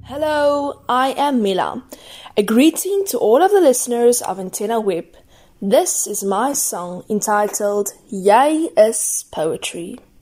Hello, I am Mila. A greeting to all of the listeners of Antenna Web. This is my song entitled Jy is Poetry.